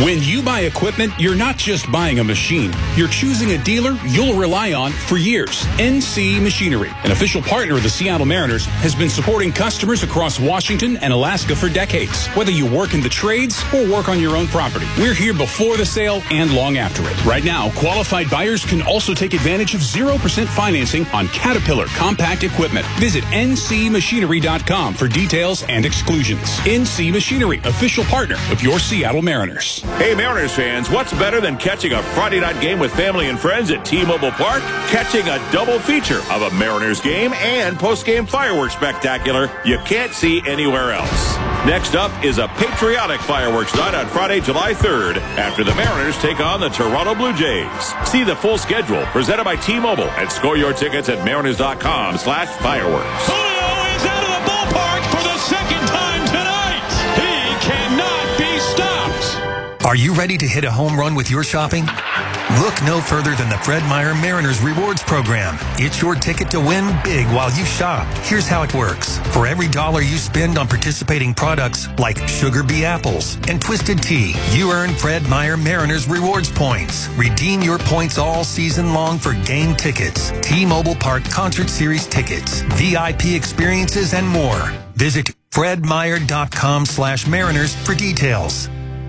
When you buy equipment, you're not just buying a machine. You're choosing a dealer you'll rely on for years. NC Machinery, an official partner of the Seattle Mariners, has been supporting customers across Washington and Alaska for decades. Whether you work in the trades or work on your own property, we're here before the sale and long after it. Right now, qualified buyers can also take advantage of 0% financing on Caterpillar compact equipment. Visit ncmachinery.com for details and exclusions. NC Machinery, official partner of your Seattle Mariners. Hey, Mariners fans, what's better than catching a Friday night game with family and friends at T-Mobile Park? Catching a double feature of a Mariners game and post-game fireworks spectacular you can't see anywhere else. Next up is a patriotic fireworks night on Friday, July 3rd, after the Mariners take on the Toronto Blue Jays. See the full schedule presented by T-Mobile and score your tickets at mariners.com/fireworks. Julio is out of the ballpark for the second time tonight. He cannot be stopped. Are you ready to hit a home run with your shopping? Look no further than the Fred Meyer Mariners Rewards Program. It's your ticket to win big while you shop. Here's how it works. For every $1 you spend on participating products like Sugar Bee Apples and Twisted Tea, you earn Fred Meyer Mariners Rewards points. Redeem your points all season long for game tickets, T-Mobile Park Concert Series tickets, VIP experiences, and more. Visit fredmeyer.com/Mariners for details.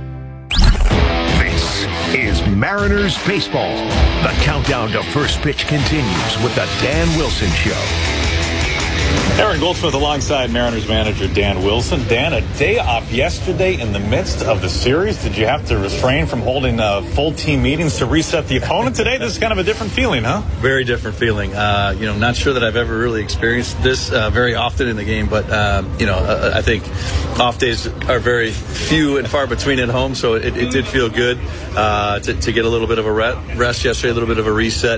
This is Mariners Baseball. The countdown to first pitch continues with the Dan Wilson Show. Aaron Goldsmith alongside Mariners manager Dan Wilson. Dan, a day off yesterday in the midst of the series. Did you have to refrain from holding full team meetings to reset the opponent today? This is kind of a different feeling, huh? Very different feeling. Not sure that I've ever really experienced this very often in the game, but, I think off days are very few and far between at home, so it did feel good to get a little bit of a rest yesterday, a little bit of a reset,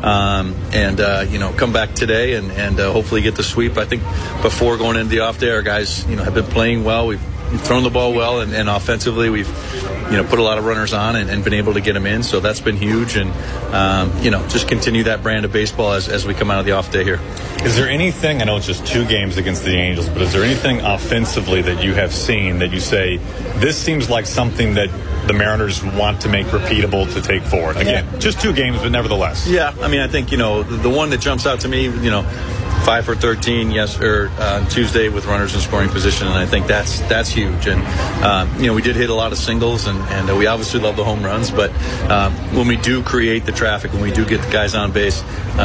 and come back today and hopefully get the sweep. I think before going into the off day, our guys, have been playing well. We've thrown the ball well, and offensively, we've, put a lot of runners on and been able to get them in. So that's been huge, and just continue that brand of baseball as we come out of the off day here. Is there anything? I know it's just 2 games against the Angels, but is there anything offensively that you have seen that you say this seems like something that the Mariners want to make repeatable to take forward? Again, just 2 games, but nevertheless. Yeah, I think the one that jumps out to me, 5 for 13 on Tuesday with runners in scoring position, and I think that's huge. And we did hit a lot of singles, and we obviously love the home runs. But when we do create the traffic, when we do get the guys on base,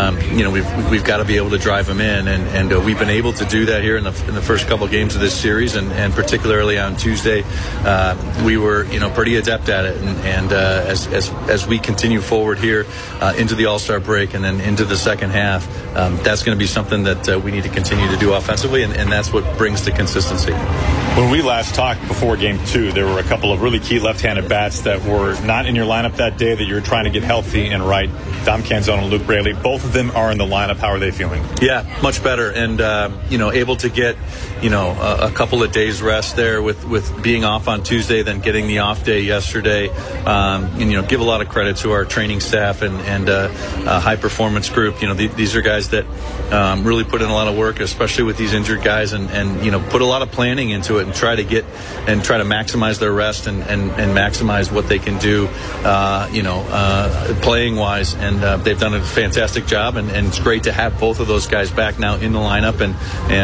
we've got to be able to drive them in, and we've been able to do that here in the first couple of games of this series, and particularly on Tuesday, we were pretty adept at it. And as we continue forward here into the All-Star break and then into the second half, that's going to be something that we need to continue to do offensively, and that's what brings the consistency. When we last talked before Game 2, there were a couple of really key left-handed bats that were not in your lineup that day that you were trying to get healthy and right. Dom Canzone and Luke Braley, both of them are in the lineup. How are they feeling? Yeah, much better, and able to get a couple of days rest there with being off on Tuesday, then getting the off day yesterday. And give a lot of credit to our training staff and high performance group. These are guys that really put in a lot of work, especially with these injured guys, and put a lot of planning into it and try to maximize their rest and maximize what they can do, playing wise. And they've done a fantastic job, and it's great to have both of those guys back now in the lineup, and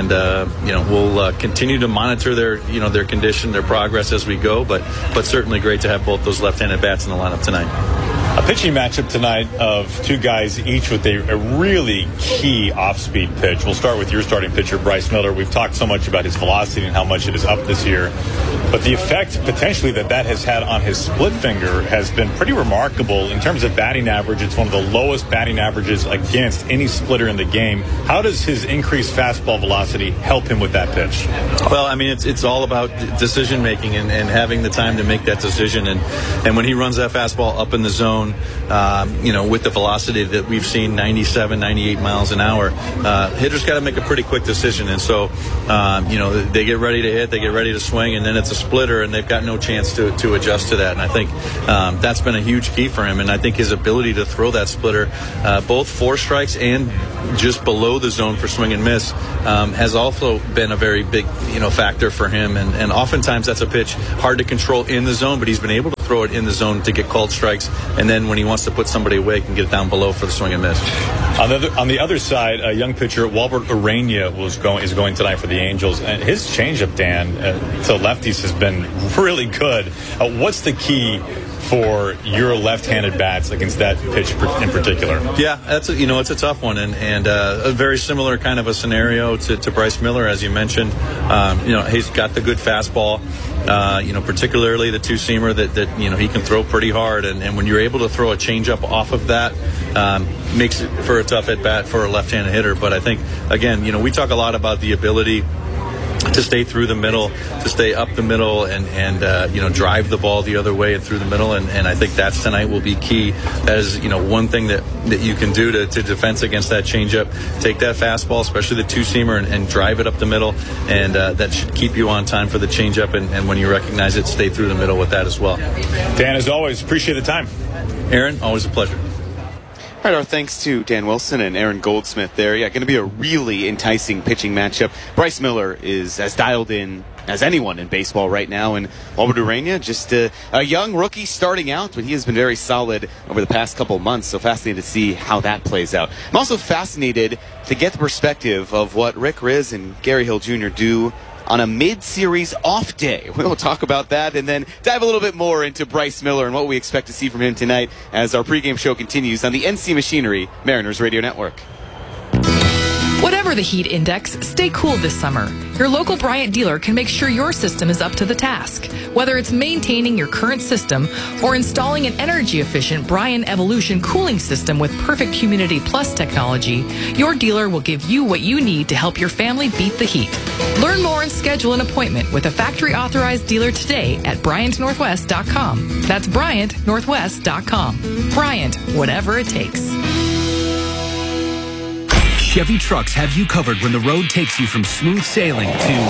we'll continue to monitor their condition, their progress as we go. But certainly great to have both those left-handed bats in the lineup tonight. A pitching matchup tonight of 2 guys each with a really key off-speed pitch. We'll start with your starting pitcher, Bryce Miller. We've talked so much about his velocity and how much it is up this year. But the effect potentially that has had on his split finger has been pretty remarkable. In terms of batting average, it's one of the lowest batting averages against any splitter in the game. How does his increased fastball velocity help him with that pitch? Well, it's all about decision making and having the time to make that decision. And when he runs that fastball up in the zone, with the velocity that we've seen, 97, 98 miles an hour, hitters got to make a pretty quick decision. And so, they get ready to hit, they get ready to swing, and then it's a splitter, and they've got no chance to adjust to that. And I think that's been a huge key for him. And I think his ability to throw that splitter, both 4 strikes and just below the zone for swing and miss, has also been a very big, factor for him. And oftentimes that's a pitch hard to control in the zone, but he's been able to throw it in the zone to get called strikes, and then when he wants to put somebody away, can get it down below for the swing and miss. On the other side, a young pitcher, Walbert Urania, is going tonight for the Angels. And his changeup, Dan, to lefties has been really good. What's the key for your left-handed bats against that pitch in particular? Yeah, it's a tough one, and a very similar kind of a scenario to Bryce Miller, as you mentioned. He's got the good fastball, particularly the two-seamer that he can throw pretty hard, and when you're able to throw a changeup off of that, makes it for a tough at-bat for a left-handed hitter. But I think, again, we talk a lot about the ability to stay through the middle, to stay up the middle, and drive the ball the other way and through the middle. And I think that's tonight will be key as, one thing that you can do to defense against that changeup. Take that fastball, especially the two-seamer, and drive it up the middle. And that should keep you on time for the changeup. And when you recognize it, stay through the middle with that as well. Dan, as always, appreciate the time. Aaron, always a pleasure. All right, our thanks to Dan Wilson and Aaron Goldsmith there. Yeah, going to be a really enticing pitching matchup. Bryce Miller is as dialed in as anyone in baseball right now, and Walbert Urania, just a young rookie starting out, but he has been very solid over the past couple of months, so fascinated to see how that plays out. I'm also fascinated to get the perspective of what Rick Rizzs and Gary Hill Jr. do on a mid-series off day. We'll talk about that and then dive a little bit more into Bryce Miller and what we expect to see from him tonight as our pregame show continues on the NC Machinery Mariners Radio Network. Whatever the heat index, stay cool this summer. Your local Bryant dealer can make sure your system is up to the task. Whether it's maintaining your current system or installing an energy-efficient Bryant Evolution cooling system with Perfect Humidity Plus technology, your dealer will give you what you need to help your family beat the heat. Learn more and schedule an appointment with a factory-authorized dealer today at BryantNorthwest.com. That's BryantNorthwest.com. Bryant, whatever it takes. Chevy trucks have you covered when the road takes you from smooth sailing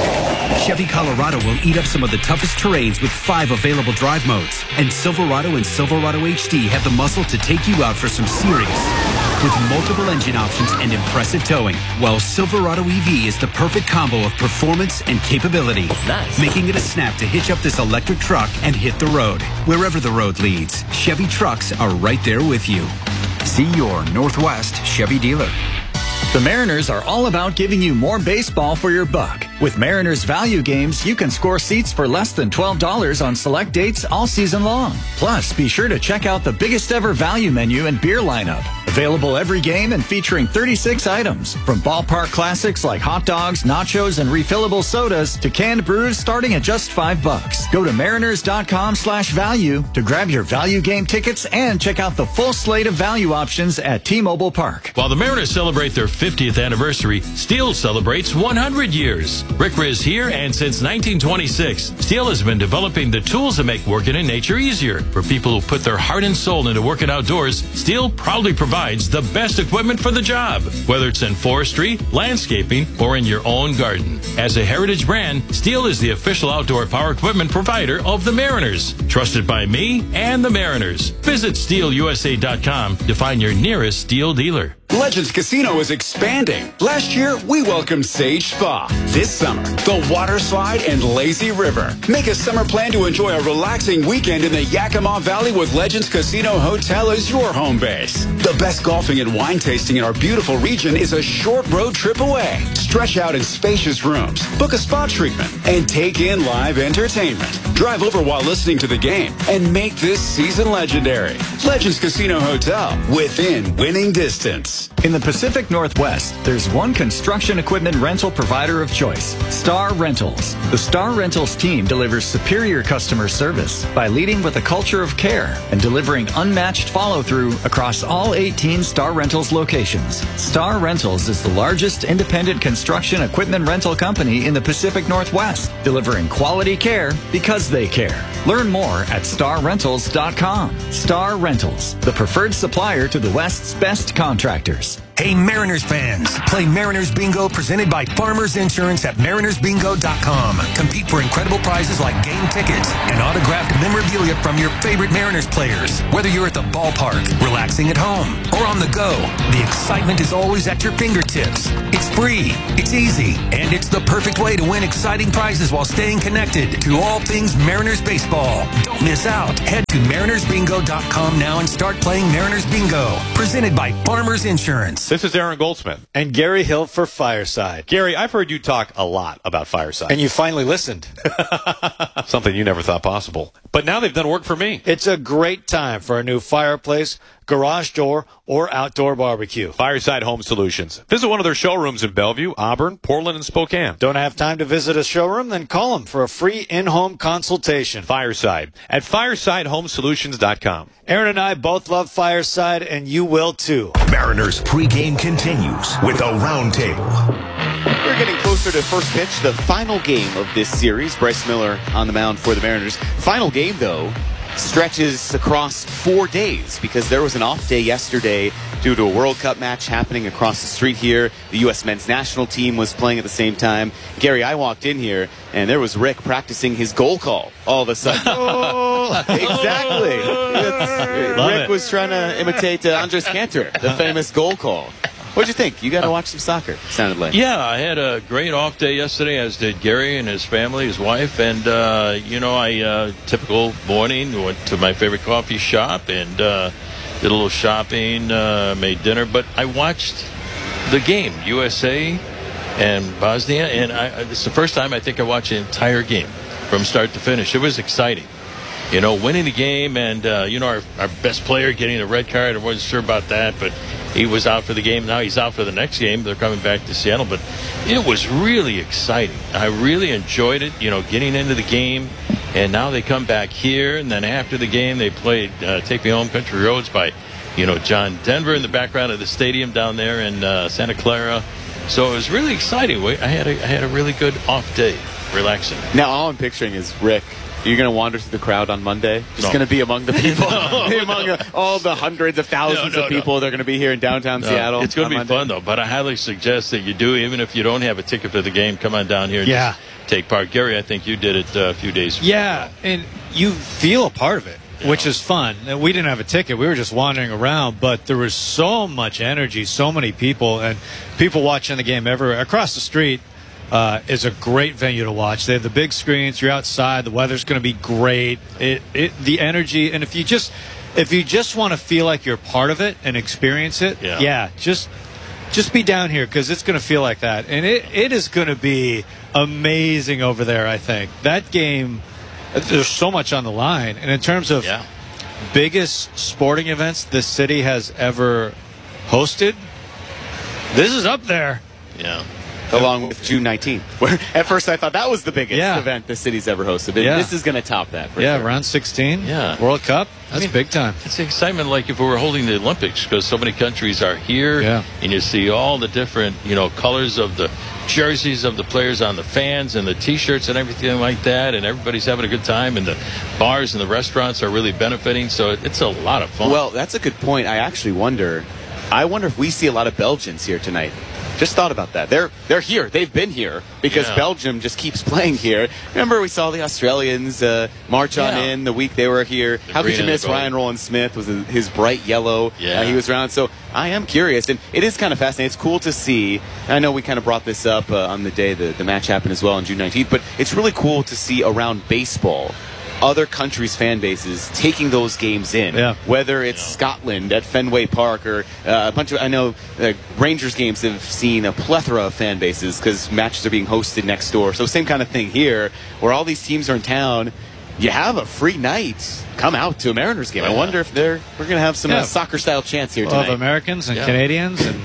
to Chevy Colorado will eat up some of the toughest terrains with 5 available drive modes. And Silverado and Silverado HD have the muscle to take you out for some serious with multiple engine options and impressive towing. While Silverado EV is the perfect combo of performance and capability, making it a snap to hitch up this electric truck and hit the road. Wherever the road leads, Chevy trucks are right there with you. See your Northwest Chevy dealer. The Mariners are all about giving you more baseball for your buck. With Mariners Value Games, you can score seats for less than $12 on select dates all season long. Plus, be sure to check out the biggest ever value menu and beer lineup. Available every game and featuring 36 items. From ballpark classics like hot dogs, nachos, and refillable sodas to canned brews starting at just $5. Go to mariners.com/value to grab your value game tickets and check out the full slate of value options at T-Mobile Park. While the Mariners celebrate their 50th anniversary, Steel celebrates 100 years. Rick Rizzs here, and since 1926, Steel has been developing the tools that make working in nature easier. For people who put their heart and soul into working outdoors, Steel proudly provides the best equipment for the job, whether it's in forestry, landscaping, or in your own garden. As a heritage brand, Steel is the official outdoor power equipment provider of the Mariners. Trusted by me and the Mariners. Visit SteelUSA.com to find your nearest Steel dealer. Legends Casino is expanding. Last year, we welcomed Sage Spa. This summer, the Water Slide and Lazy River. Make a summer plan to enjoy a relaxing weekend in the Yakima Valley with Legends Casino Hotel as your home base. The best golfing and wine tasting in our beautiful region is a short road trip away. Stretch out in spacious rooms, book a spa treatment, and take in live entertainment. Drive over while listening to the game and make this season legendary. Legends Casino Hotel, within winning distance. In the Pacific Northwest, there's one construction equipment rental provider of choice, Star Rentals. The Star Rentals team delivers superior customer service by leading with a culture of care and delivering unmatched follow-through across all 18 Star Rentals locations. Star Rentals is the largest independent construction equipment rental company in the Pacific Northwest, delivering quality care because they care. Learn more at starrentals.com. Star Rentals, the preferred supplier to the West's best contractors. Hey, Mariners fans, play Mariners Bingo presented by Farmers Insurance at marinersbingo.com. Compete for incredible prizes like game tickets and autographed memorabilia from your favorite Mariners players. Whether you're at the ballpark, relaxing at home, or on the go, the excitement is always at your fingertips. It's free, it's easy, and it's the perfect way to win exciting prizes while staying connected to all things Mariners baseball. Don't miss out. Head to marinersbingo.com now and start playing Mariners Bingo. Presented by Farmers Insurance. This is Aaron Goldsmith. And Gary Hill for Fireside. Gary, I've heard you talk a lot about Fireside. And you finally listened. Something you never thought possible. But now they've done work for me. It's a great time for a new fireplace, garage door, or outdoor barbecue. Fireside Home Solutions. Visit one of their showrooms in Bellevue, Auburn, Portland, and Spokane. Don't have time to visit a showroom? Then call them for a free in-home consultation. Fireside at firesidehomesolutions.com. Aaron and I both love Fireside, and you will too. Mariners pregame continues with a roundtable. We're getting closer to first pitch, the final game of this series. Bryce Miller on the mound for the Mariners. Final game, though, stretches across 4 days because there was an off day yesterday due to a World Cup match happening across the street here. The U.S. men's national team was playing at the same time. Gary, I walked in here, and there was Rick practicing his goal call all of a sudden. Exactly. Rick was trying to imitate Andres Cantor, the famous goal call. What'd you think? You got to watch some soccer, sounded like. Yeah, I had a great off day yesterday, as did Gary and his family, his wife. And, I typical morning, went to my favorite coffee shop and did a little shopping, made dinner. But I watched the game, USA and Bosnia. And it's the first time I think I watched the entire game from start to finish. It was exciting. Winning the game and, our best player getting a red card. I wasn't sure about that, but he was out for the game. Now he's out for the next game. They're coming back to Seattle. But it was really exciting. I really enjoyed it, getting into the game. And now they come back here. And then after the game, they played Take Me Home Country Roads by, John Denver in the background of the stadium down there in Santa Clara. So it was really exciting. I had a really good off day, relaxing. Now all I'm picturing is Rick. You're going to wander through the crowd on Monday? Just going to be among the people? Among all the hundreds of thousands of people that are going to be here in downtown Seattle? It's going to be fun, though. But I highly suggest that you do, even if you don't have a ticket for the game, come on down here and just take part. Gary, I think you did it a few days ago. Yeah, and you feel a part of it, which is fun. And we didn't have a ticket. We were just wandering around, but there was so much energy, so many people, and people watching the game everywhere. Across the street is a great venue to watch. They have the big screens. You're outside. The weather's going to be great. The energy, and if you just want to feel like you're part of it and experience it, just be down here because it's going to feel like that, and it is going to be amazing over there. I think that game. There's so much on the line, and in terms of biggest sporting events this city has ever hosted, this is up there. Yeah. Along with June 19th. Where at first I thought that was the biggest event the city's ever hosted. This is going to top that. For sure. Round 16. Yeah. World Cup. That's big time. It's excitement like if we were holding the Olympics because so many countries are here. Yeah. And you see all the different, colors of the jerseys of the players on the fans and the T-shirts and everything like that. And everybody's having a good time. And the bars and the restaurants are really benefiting. So it's a lot of fun. Well, that's a good point. I actually wonder if we see a lot of Belgians here tonight. Just thought about that. They're here. They've been here because Belgium just keeps playing here. Remember, we saw the Australians march on in the week they were here. How could you miss Ryan Rowland-Smith with his bright yellow? He was around. So I am curious, and it is kind of fascinating. It's cool to see. I know we kind of brought this up on the day the match happened as well on June 19th, but it's really cool to see around baseball other countries' fan bases taking those games in, whether it's Scotland at Fenway Park or a bunch of, I know Rangers games have seen a plethora of fan bases because matches are being hosted next door. So same kind of thing here, where all these teams are in town. You have a free night. Come out to a Mariners game. I wonder if we're going to have some soccer-style chants here tonight. Of Americans and Canadians and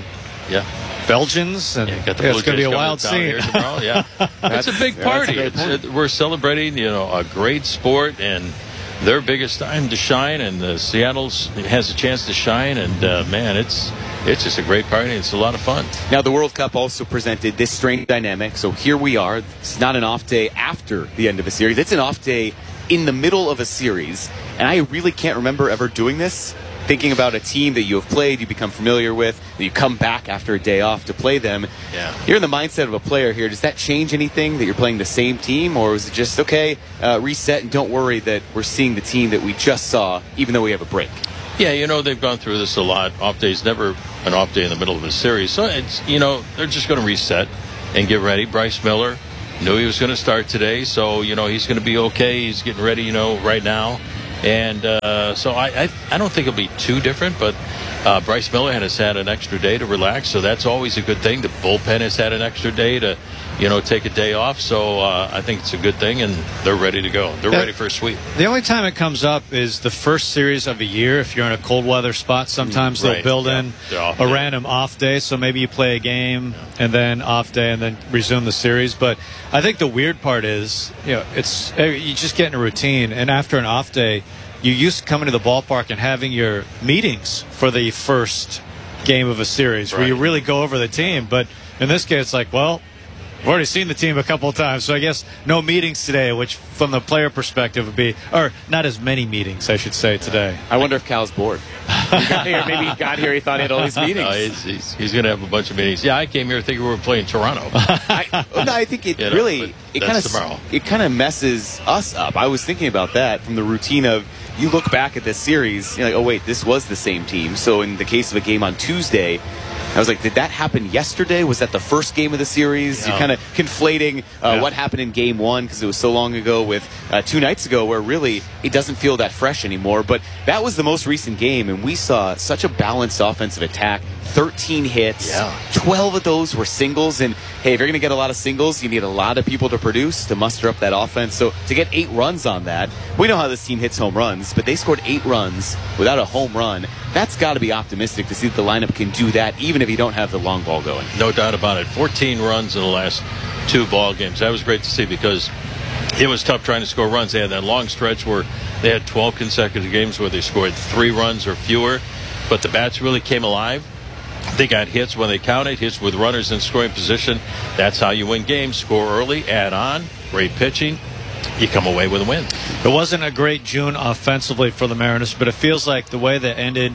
Belgians, and got the it's going to be a wild scene. Here tomorrow. It's a big party. We're celebrating, a great sport and their biggest time to shine, and Seattle's has a chance to shine. And man, it's just a great party. It's a lot of fun. Now, the World Cup also presented this strange dynamic. So here we are. It's not an off day after the end of a series. It's an off day in the middle of a series. And I really can't remember ever doing this thinking about a team that you have played, you become familiar with, that you come back after a day off to play them. Yeah. You're in the mindset of a player here. Does that change anything that you're playing the same team, or is it just, okay, reset and don't worry that we're seeing the team that we just saw, even though we have a break? Yeah, they've gone through this a lot. Off day's never an off day in the middle of a series. So it's, they're just going to reset and get ready. Bryce Miller knew he was going to start today, so, he's going to be okay. He's getting ready, right now. And so I don't think it'll be too different, but Bryce Miller has had an extra day to relax, so that's always a good thing. The bullpen has had an extra day to, take a day off, so I think it's a good thing, and they're ready to go. They're ready for a sweep. The only time it comes up is the first series of a year. If you're in a cold weather spot, sometimes they'll build in a random off day, so maybe you play a game and then off day and then resume the series. But I think the weird part is, it's you just get in a routine, and after an off day, you used to coming to the ballpark and having your meetings for the first game of a series where you really go over the team. But in this case, it's like, well, we've already seen the team a couple of times, so I guess no meetings today, which from the player perspective would be, or not as many meetings, I should say, today. I wonder if Cal's bored. Maybe he got here, he thought he had all these meetings. No, he's going to have a bunch of meetings. Yeah, I came here thinking we were playing Toronto. I think it really, it kind of messes us up. I was thinking about that from the routine of, you look back at this series, you're like, oh, wait, this was the same team. So in the case of a game on Tuesday, I was like, did that happen yesterday? Was that the first game of the series? You're kind of conflating what happened in game one because it was so long ago with 2 nights ago where really it doesn't feel that fresh anymore. But that was the most recent game, and we saw such a balanced offensive attack. 13 hits, 12 of those were singles. And, hey, if you're going to get a lot of singles, you need a lot of people to produce to muster up that offense. So to get 8 runs on that, we know how this team hits home runs, but they scored 8 runs without a home run. That's got to be optimistic to see that the lineup can do that, even if you don't have the long ball going. No doubt about it. 14 runs in the last 2 ball games. That was great to see because it was tough trying to score runs. They had that long stretch where they had 12 consecutive games where they scored 3 runs or fewer, but the bats really came alive. They got hits when they counted, hits with runners in scoring position. That's how you win games. Score early, add on, great pitching. You come away with a win. It wasn't a great June offensively for the Mariners, but it feels like the way they ended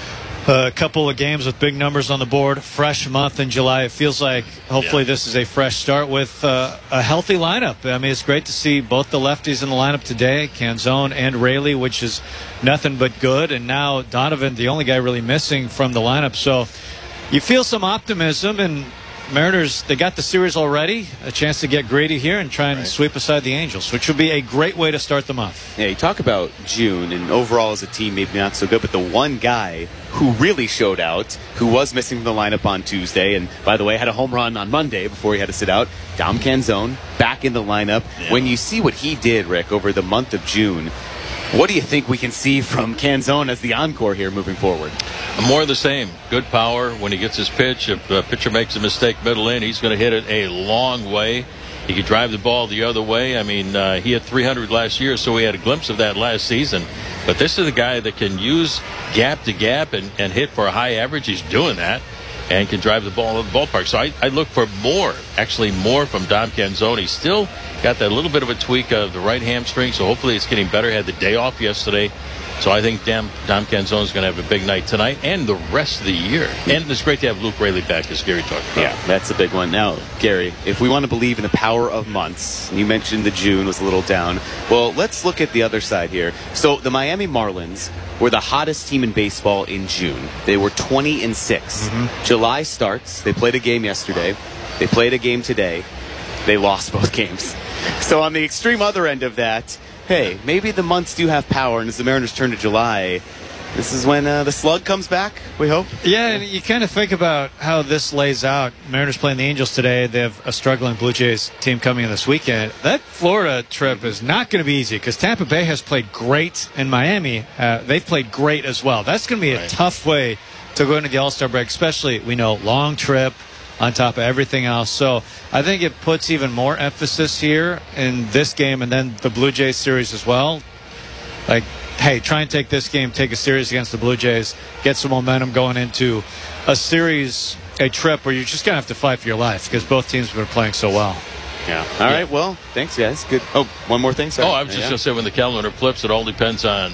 a couple of games with big numbers on the board, fresh month in July. It feels like hopefully this is a fresh start with a healthy lineup. I mean, it's great to see both the lefties in the lineup today, Canzone and Raley, which is nothing but good. And now Donovan, the only guy really missing from the lineup. So you feel some optimism, and Mariners, they got the series already, a chance to get greedy here and try and sweep aside the Angels, which would be a great way to start the month. Yeah, you talk about June, and overall as a team, maybe not so good, but the one guy who really showed out, who was missing from the lineup on Tuesday, and by the way, had a home run on Monday before he had to sit out, Dom Canzone, back in the lineup. Yeah. When you see what he did, Rick, over the month of June, what do you think we can see from Canzone as the encore here moving forward? More of the same. Good power when he gets his pitch. If the pitcher makes a mistake middle in, he's going to hit it a long way. He could drive the ball the other way. I mean, he hit 300 last year, so we had a glimpse of that last season. But this is a guy that can use gap to gap and hit for a high average. He's doing that and can drive the ball in the ballpark. So I look for more from Dom Canzone. He's still got that little bit of a tweak of the right hamstring, so hopefully it's getting better. Had the day off yesterday. So I think Dom Canzone is going to have a big night tonight and the rest of the year. And it's great to have Luke Raley back, as Gary talked about. Yeah, that's a big one. Now, Gary, if we want to believe in the power of months, you mentioned the June was a little down. Well, let's look at the other side here. So the Miami Marlins were the hottest team in baseball in June. They were 20-6. Mm-hmm. July starts. They played a game yesterday. They played a game today. They lost both games. So on the extreme other end of that, hey, maybe the months do have power, and as the Mariners turn to July, this is when the slug comes back, we hope. Yeah, and you kind of think about how this lays out. Mariners playing the Angels today. They have a struggling Blue Jays team coming in this weekend. That Florida trip is not going to be easy because Tampa Bay has played great, and Miami, they've played great as well. That's going to be a tough way to go into the All-Star break, especially, we know, long trip on top of everything else. So I think it puts even more emphasis here in this game and then the Blue Jays series as well. Like, hey, try and take this game, take a series against the Blue Jays, get some momentum going into a series, a trip where you're just going to have to fight for your life because both teams have been playing so well. Yeah. All right. Well, thanks, guys. Good. Oh, one more thing. Sorry. I was just going to say, when the calendar flips, it all depends on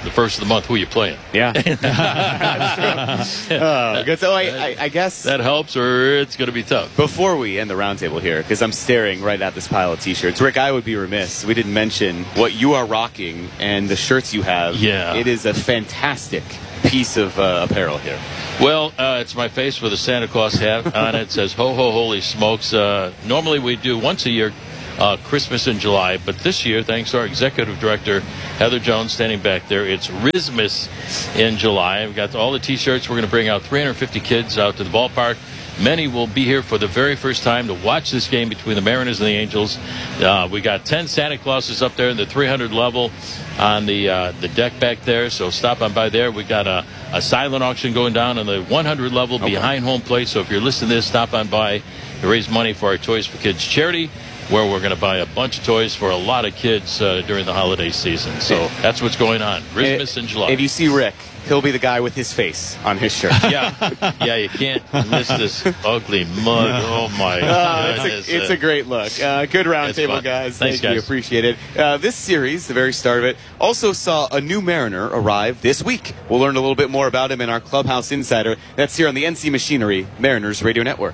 the first of the month, who you playing. Yeah. That's true. Good. So I guess that helps, or it's going to be tough. Before we end the roundtable here, because I'm staring right at this pile of T-shirts, Rick, I would be remiss. We didn't mention what you are rocking and the shirts you have. Yeah. It is a fantastic piece of apparel here. Well, it's my face with a Santa Claus hat on it. It says, ho, ho, holy smokes. Normally we do once a year Christmas in July, but this year, thanks to our executive director, Heather Jones, standing back there, it's Rizmas in July. We've got all the T-shirts. We're going to bring out 350 kids out to the ballpark. Many will be here for the very first time to watch this game between the Mariners and the Angels. We got 10 Santa Clauses up there in the 300 level on the deck back there, so stop on by there. We got a silent auction going down on the 100 level behind home plate, so if you're listening to this, stop on by to raise money for our Toys for Kids charity, where we're going to buy a bunch of toys for a lot of kids during the holiday season. So that's what's going on. Christmas in July. If you see Rick, he'll be the guy with his face on his shirt. Yeah, you can't miss this ugly mug. Oh, my goodness. It's a great look. Good roundtable, guys. Thanks, Thank you. Appreciate it. This series, the very start of it, also saw a new Mariner arrive this week. We'll learn a little bit more about him in our Clubhouse Insider. That's here on the NC Machinery Mariners Radio Network.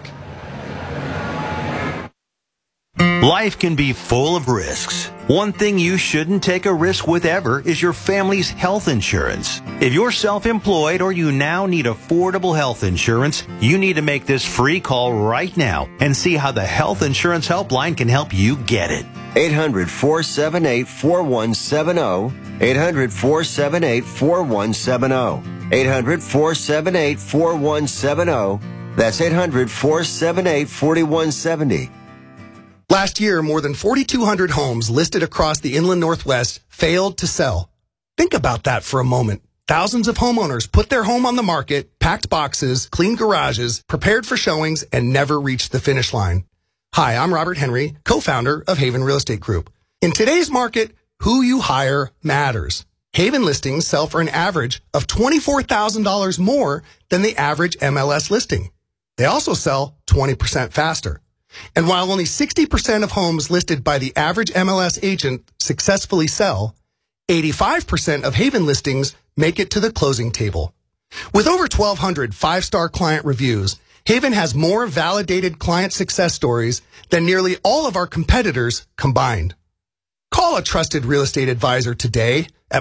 Life can be full of risks. One thing you shouldn't take a risk with ever is your family's health insurance. If you're self-employed or you now need affordable health insurance, you need to make this free call right now and see how the Health Insurance Helpline can help you get it. 800-478-4170. 800-478-4170. 800-478-4170. That's 800-478-4170. Last year, more than 4,200 homes listed across the inland Northwest failed to sell. Think about that for a moment. Thousands of homeowners put their home on the market, packed boxes, cleaned garages, prepared for showings, and never reached the finish line. Hi, I'm Robert Henry, co-founder of Haven Real Estate Group. In today's market, who you hire matters. Haven listings sell for an average of $24,000 more than the average MLS listing. They also sell 20% faster. And while only 60% of homes listed by the average MLS agent successfully sell, 85% of Haven listings make it to the closing table. With over 1,200 five-star client reviews, Haven has more validated client success stories than nearly all of our competitors combined. Call a trusted real estate advisor today at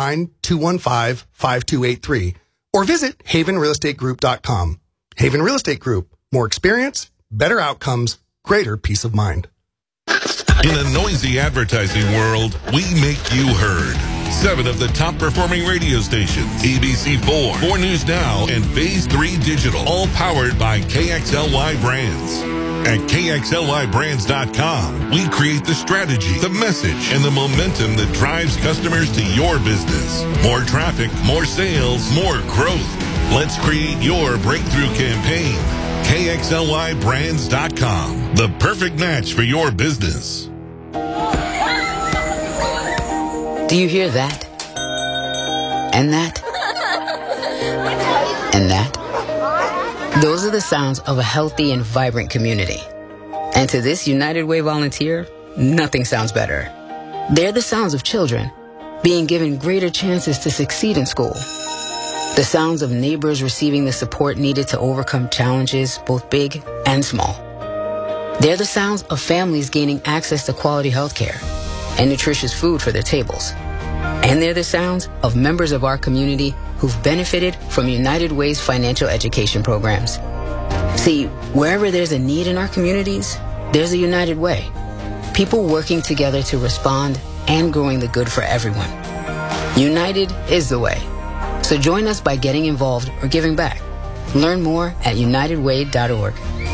509-215-5283 or visit havenrealestategroup.com. Haven Real Estate Group. More experience, better outcomes, greater peace of mind. In a noisy advertising world, we make you heard. 7 of the top performing radio stations, ABC4, 4 News Now, and Phase 3 Digital, all powered by KXLY Brands. At KXLYBrands.com, we create the strategy, the message, and the momentum that drives customers to your business. More traffic, more sales, more growth. Let's create your breakthrough campaign. KXLYBrands.com, the perfect match for your business. Do you hear that? And that? And that? Those are the sounds of a healthy and vibrant community. And to this United Way volunteer, nothing sounds better. They're the sounds of children being given greater chances to succeed in school. The sounds of neighbors receiving the support needed to overcome challenges, both big and small. They're the sounds of families gaining access to quality health care and nutritious food for their tables. And they're the sounds of members of our community who've benefited from United Way's financial education programs. See, wherever there's a need in our communities, there's a United Way. People working together to respond and growing the good for everyone. United is the way. So join us by getting involved or giving back. Learn more at unitedway.org.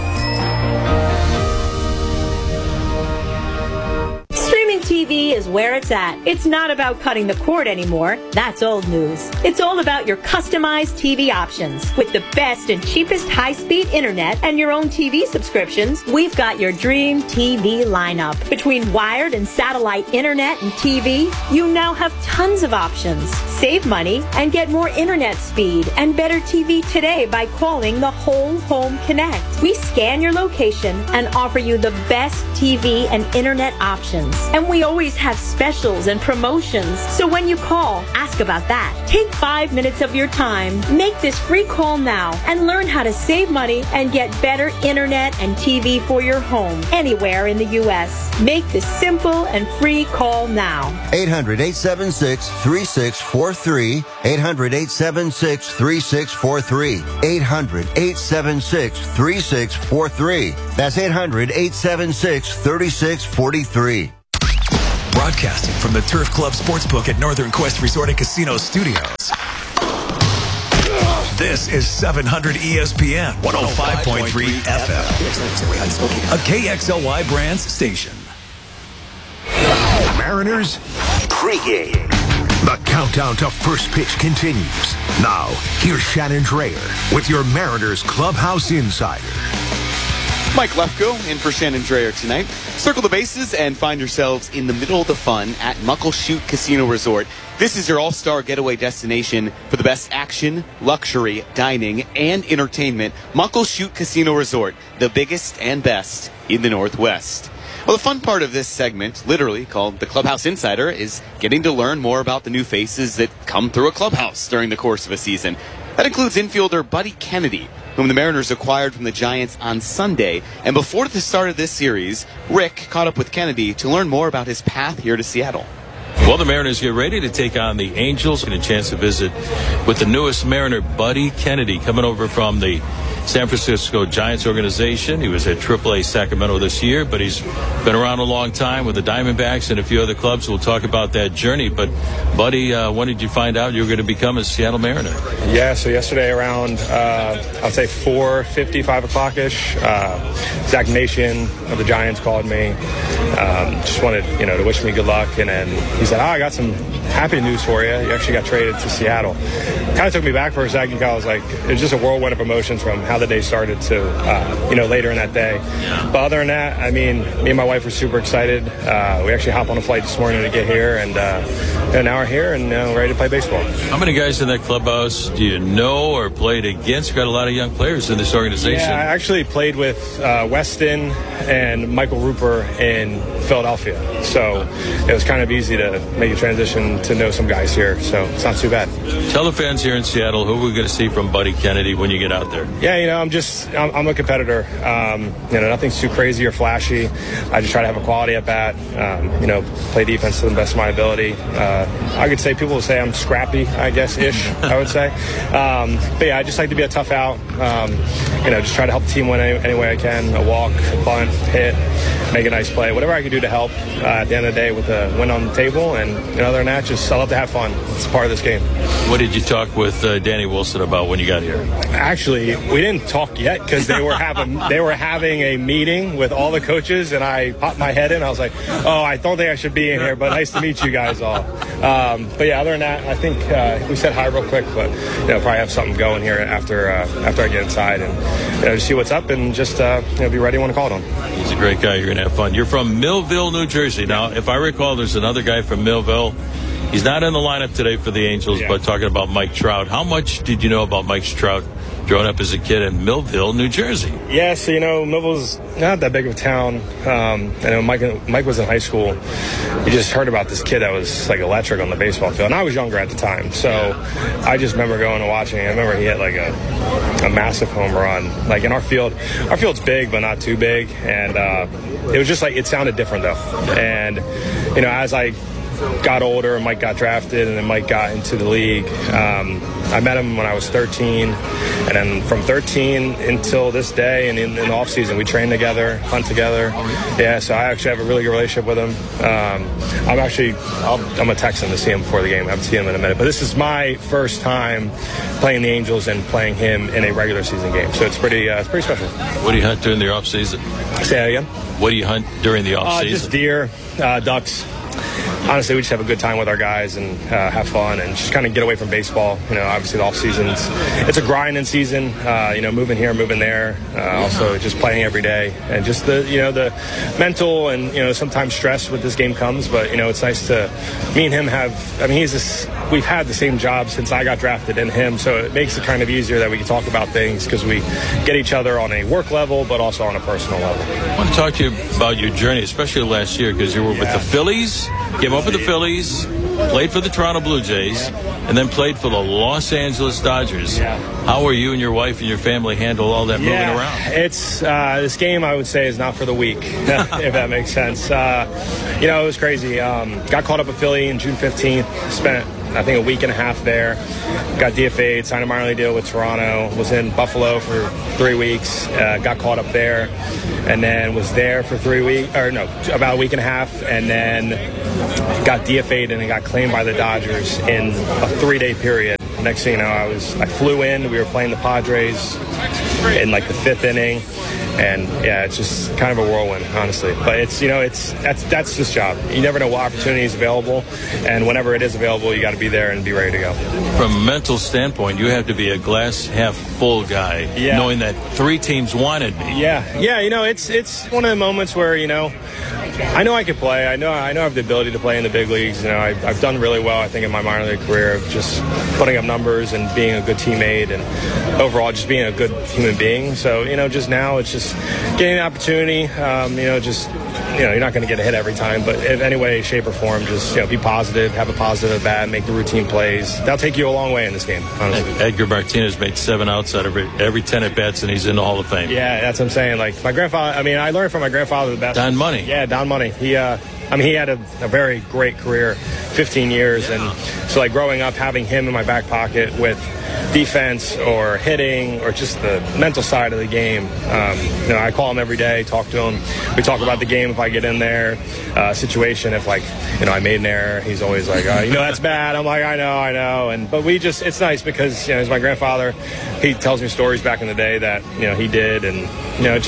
TV is where it's at. It's not about cutting the cord anymore. That's old news. It's all about your customized TV options. With the best and cheapest high-speed internet and your own TV subscriptions, we've got your dream TV lineup. Between wired and satellite internet and TV, you now have tons of options. Save money and get more internet speed and better TV today by calling the Whole Home Connect. We scan your location and offer you the best TV and internet options. And we always have specials and promotions. So when you call, ask about that. Take 5 minutes of your time. Make this free call now and learn how to save money and get better internet and TV for your home anywhere in the U.S. Make the simple and free call now. 800-876-3643. 800-876-3643. 800-876-3643. That's 800-876-3643. Broadcasting from the Turf Club Sportsbook at Northern Quest Resort and Casino Studios. This is 700 ESPN 105.3 FM. A KXLY Brands station. Mariners pregame. The countdown to first pitch continues. Now, here's Shannon Drayer with your Mariners Clubhouse Insider. Mike Lefko in for Shannon Drayer tonight. Circle the bases and find yourselves in the middle of the fun at Muckleshoot Casino Resort. This is your all-star getaway destination for the best action, luxury, dining, and entertainment. Muckleshoot Casino Resort, the biggest and best in the Northwest. Well, the fun part of this segment, literally called the Clubhouse Insider, is getting to learn more about the new faces that come through a clubhouse during the course of a season. That includes infielder Buddy Kennedy, whom the Mariners acquired from the Giants on Sunday. And before the start of this series, Rick caught up with Kennedy to learn more about his path here to Seattle. Well, the Mariners get ready to take on the Angels. Get a chance to visit with the newest Mariner, Buddy Kennedy, coming over from the San Francisco Giants organization. He was at AAA Sacramento this year, but he's been around a long time with the Diamondbacks and a few other clubs. We'll talk about that journey. But, Buddy, when did you find out you were going to become a Seattle Mariner? Yeah, so yesterday around, I'd say 4:50, 5 o'clock-ish, Zach Nation of the Giants called me. Just wanted, to wish me good luck. And then he said, I got some happy news for you. You actually got traded to Seattle. Kind of took me back for a second. I was like, it was just a whirlwind of emotions from how the day started to, later in that day. But other than that, I mean, me and my wife were super excited. We actually hopped on a flight this morning to get here, and now we're here and ready to play baseball. How many guys in that clubhouse do you know or played against? You've got a lot of young players in this organization. Yeah, I actually played with Weston and Michael Rupert in Philadelphia. So it was kind of easy to make a transition to know some guys here. So it's not too bad. Tell the fans here in Seattle who we're going to see from Buddy Kennedy when you get out there. Yeah, I'm a competitor. Nothing's too crazy or flashy. I just try to have a quality at bat. Play defense to the best of my ability. I could say people will say I'm scrappy, I guess, ish. I would say. But yeah, I just like to be a tough out. Just try to help the team win any way I can. A walk, a bunt, hit, make a nice play, whatever I can do to help at the end of the day with a win on the table. And other than that, just I love to have fun. It's part of this game. What did you talk with Danny Wilson about when you got here? Actually, we didn't talk yet because they were having a meeting with all the coaches, and I popped my head in. I was like, I don't think I should be in here, but nice to meet you guys all. But yeah, other than that, I think we said hi real quick, but probably have something going here after I get inside and just see what's up and just be ready when I call it on. He's a great guy. You're going to have fun. You're from Millville, New Jersey. Now, if I recall, there's another guy from Millville. He's not in the lineup today for the Angels, but talking about Mike Trout. How much did you know about Mike Trout growing up as a kid in Millville, New Jersey? Yeah, so, Millville's not that big of a town. I know Mike was in high school. He just heard about this kid that was, like, electric on the baseball field. And I was younger at the time, so I just remember going and watching. I remember he hit, like, a massive home run. Like, in our field's big, but not too big. And it was just, like, it sounded different, though. And, as I got older and Mike got drafted and then Mike got into the league. I met him when I was 13, and then from 13 until this day and in the off season we train together, hunt together. Yeah, so I actually have a really good relationship with him. I'm gonna text him to see him before the game. I haven't seen him in a minute, but this is my first time playing the Angels and playing him in a regular season game, so it's pretty special. What do you hunt during the off season? Say that again. What do you hunt during the off season? Just deer, ducks. Honestly, we just have a good time with our guys and have fun and just kind of get away from baseball. Obviously the off seasons, it's a grinding season. Moving here, moving there. Also, just playing every day and just the mental and sometimes stress with this game comes. But it's nice to me and him we've had the same job since I got drafted and him, so it makes it kind of easier that we can talk about things because we get each other on a work level, but also on a personal level. I want to talk to you about your journey, especially last year because you were with the Phillies. Came up with the Phillies, played for the Toronto Blue Jays, and then played for the Los Angeles Dodgers. How are you and your wife and your family handle all that moving around? It's this game, I would say, is not for the weak, if that makes sense. It was crazy. Got caught up with Philly on June 15th. Spent, I think, a week and a half there. Got DFA'd, signed a minor league deal with Toronto. Was in Buffalo for 3 weeks. Got caught up there, and then was there for about a week and a half, and then got DFA'd and then got claimed by the Dodgers in a 3-day period. Next thing you know, I flew in. We were playing the Padres in like the 5th inning. And yeah, it's just kind of a whirlwind, honestly. But it's that's this job. You never know what opportunity is available, and whenever it is available, you got to be there and be ready to go. From a mental standpoint, you have to be a glass half full guy, knowing that 3 teams wanted me. Yeah. It's one of the moments where I know I could play. I know I have the ability to play in the big leagues. I've done really well, I think, in my minor league career of just putting up numbers and being a good teammate and overall just being a good human being. So just now it's just getting an opportunity. You're not going to get a hit every time, but in any way, shape, or form, just be positive, have a positive at bat, make the routine plays. That'll take you a long way in this game, honestly. Edgar Martinez made 7 outs out of every 10 at bats, and he's in the Hall of Fame. Yeah, that's what I'm saying. Like my grandfather. I learned from my grandfather the best. Don Money. Yeah, Don Money. He had a very great career, 15 years, and so like growing up, having him in my back pocket with defense or hitting or just the mental side of the game. I call him every day, talk to him. We talk about the game if I get in there, situation if I made an error. He's always like, that's bad. I'm like, I know. But it's nice because he's my grandfather. He tells me stories back in the day that he did, and it's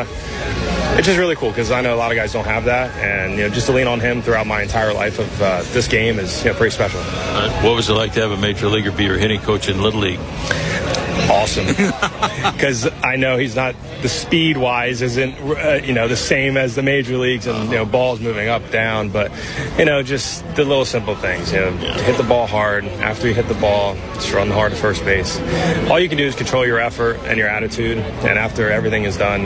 just really cool because I know a lot of guys don't have that, and just to lean on him throughout my entire life of this game is pretty special. What was it like to have a major leaguer be your hitting coach in Little League? Awesome, because I know he's not the speed wise isn't the same as the major leagues, and balls moving up down, but just the little simple things. Hit the ball hard. After you hit the ball, just run hard to first base. All you can do is control your effort and your attitude, and after everything is done,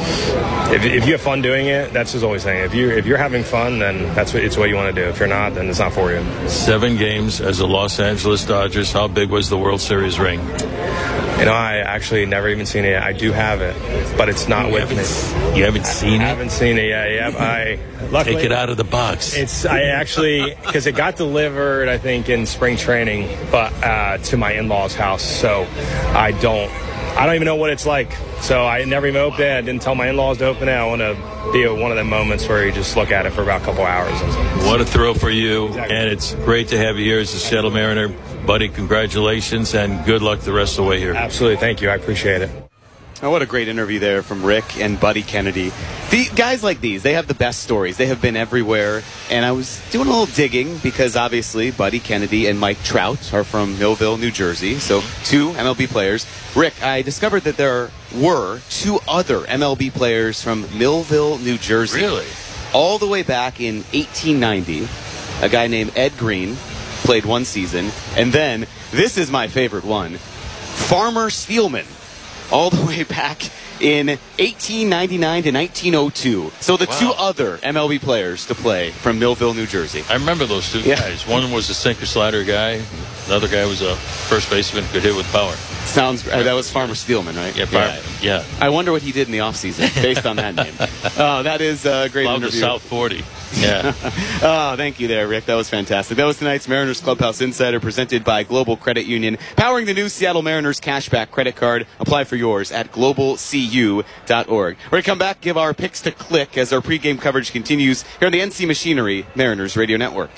if you have fun doing it, that's just always saying. If you're having fun, then it's what you want to do. If you're not, then it's not for you. 7 games as the Los Angeles Dodgers. How big was the World Series ring? I actually never even seen it yet. I do have it, but it's not with me. You haven't seen it? I haven't seen it yet. Luckily, take it out of the box. Because it got delivered, I think, in spring training, but to my in-laws' house. So I don't even know what it's like. So I never even opened it. I didn't tell my in-laws to open it. I want to be one of the moments where you just look at it for about a couple hours. What a thrill for you. Exactly. And it's great to have you here as a Seattle Mariner. Buddy, congratulations, and good luck the rest of the way here. Absolutely. Thank you. I appreciate it. Oh, what a great interview there from Rick and Buddy Kennedy. The guys like these, they have the best stories. They have been everywhere. And I was doing a little digging because obviously Buddy Kennedy and Mike Trout are from Millville, New Jersey. So 2 MLB players. Rick, I discovered that there were 2 other MLB players from Millville, New Jersey. Really? All the way back in 1890. A guy named Ed Green played 1 season. And then, this is my favorite one, Farmer Steelman. All the way back in 1899 to 1902. So the 2 other MLB players to play from Millville, New Jersey. I remember those 2 guys. One was a sinker slider guy. Another guy was a first baseman, could hit with power. That was Farmer Steelman, right? Yeah. I wonder what he did in the offseason based on that name. That is a great interview. The South 40. Yeah. Thank you there, Rick. That was fantastic. That was tonight's Mariners Clubhouse Insider presented by Global Credit Union, powering the new Seattle Mariners Cashback Credit Card. Apply for yours at globalcu.org. We're going to come back, give our picks to click as our pregame coverage continues here on the NC Machinery Mariners Radio Network.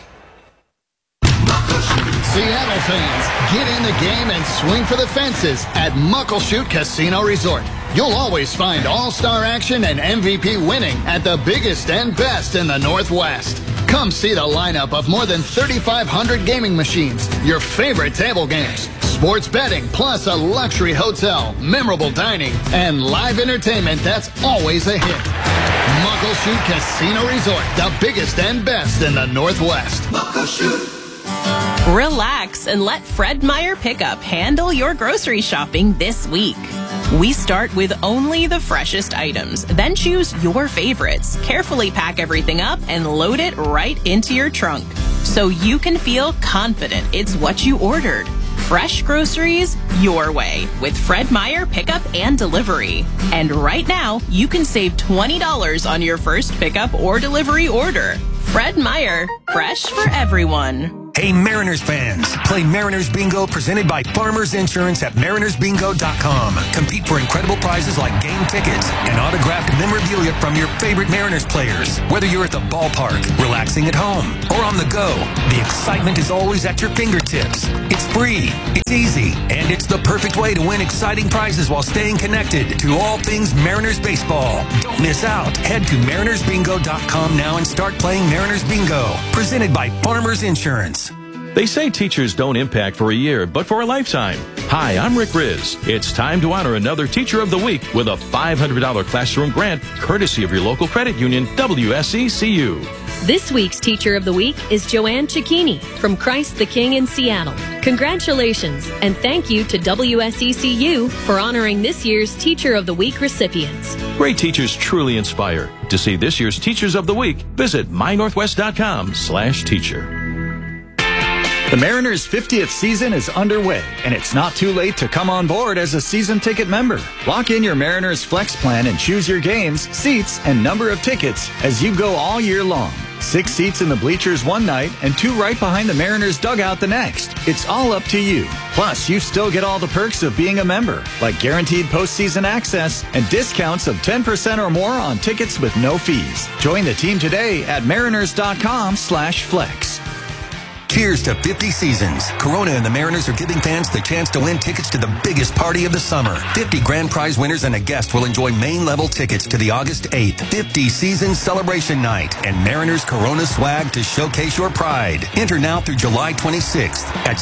Seattle fans, get in the game and swing for the fences at Muckleshoot Casino Resort. You'll always find all-star action and MVP winning at the biggest and best in the Northwest. Come see the lineup of more than 3,500 gaming machines, your favorite table games, sports betting, plus a luxury hotel, memorable dining, and live entertainment that's always a hit. Muckleshoot Casino Resort, the biggest and best in the Northwest. Muckleshoot. Relax and let Fred Meyer Pickup handle your grocery shopping this week. We start with only the freshest items, then choose your favorites, carefully pack everything up, and load it right into your trunk so you can feel confident it's what you ordered. Fresh groceries your way with Fred Meyer Pickup and Delivery. And right now, you can save $20 on your first pickup or delivery order. Fred Meyer, fresh for everyone. Hey, Mariners fans, play Mariners Bingo presented by Farmers Insurance at marinersbingo.com. Compete for incredible prizes like game tickets and autographed memorabilia from your favorite Mariners players. Whether you're at the ballpark, relaxing at home, or on the go, the excitement is always at your fingertips. It's free, it's easy, and it's the perfect way to win exciting prizes while staying connected to all things Mariners baseball. Don't miss out. Head to marinersbingo.com now and start playing Mariners Bingo, presented by Farmers Insurance. They say teachers don't impact for a year, but for a lifetime. Hi, I'm Rick Riz. It's time to honor another Teacher of the Week with a $500 classroom grant, courtesy of your local credit union, WSECU. This week's Teacher of the Week is Joanne Cicchini from Christ the King in Seattle. Congratulations, and thank you to WSECU for honoring this year's Teacher of the Week recipients. Great teachers truly inspire. To see this year's Teachers of the Week, visit mynorthwest.com/teacher. The Mariners' 50th season is underway, and it's not too late to come on board as a season ticket member. Lock in your Mariners Flex plan and choose your games, seats, and number of tickets as you go all year long. 6 seats in the bleachers one night and 2 right behind the Mariners dugout the next. It's all up to you. Plus, you still get all the perks of being a member, like guaranteed postseason access and discounts of 10% or more on tickets with no fees. Join the team today at mariners.com/flex. Cheers to 50 seasons. Corona and the Mariners are giving fans the chance to win tickets to the biggest party of the summer. 50 grand prize winners and a guest will enjoy main-level tickets to the August 8th 50 season celebration night and Mariners Corona swag to showcase your pride. Enter now through July 26th at